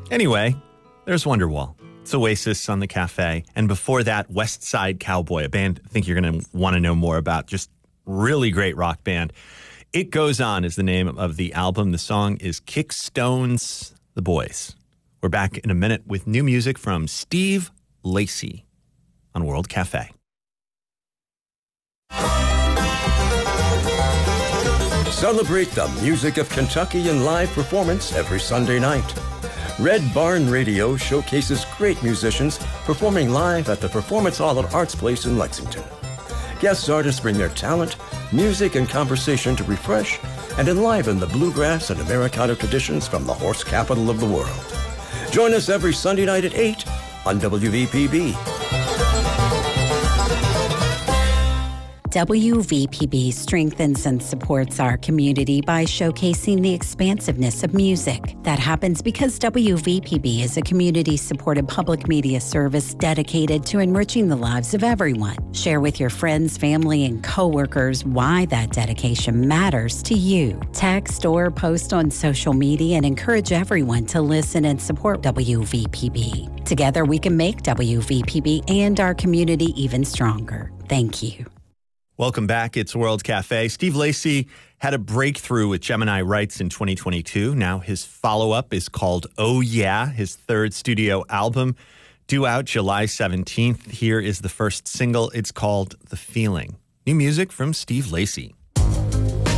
Anyway, there's Wonderwall. It's Oasis on the Cafe. And before that, West Side Cowboy, a band I think you're going to want to know more about. Just really great rock band. It Goes On is the name of the album. The song is Kickstone's The Boys. We're back in a minute with new music from Steve Lacy on World Cafe. Celebrate the music of Kentucky in live performance every Sunday night. Red Barn Radio showcases great musicians performing live at the Performance Hall at Arts Place in Lexington. Guest artists bring their talent, music, and conversation to refresh and enliven the bluegrass and Americana traditions from the horse capital of the world. Join us every Sunday night at 8 on WVPB. WVPB strengthens and supports our community by showcasing the expansiveness of music. That happens because WVPB is a community-supported public media service dedicated to enriching the lives of everyone. Share with your friends, family, and coworkers why that dedication matters to you. Text or post on social media and encourage everyone to listen and support WVPB. Together, we can make WVPB and our community even stronger. Thank you. Welcome back. It's World Cafe. Steve Lacy had a breakthrough with Gemini Rights in 2022. Now his follow-up is called Oh Yeah, his third studio album, due out July 17th. Here is the first single. It's called The Feeling. New music from Steve Lacy.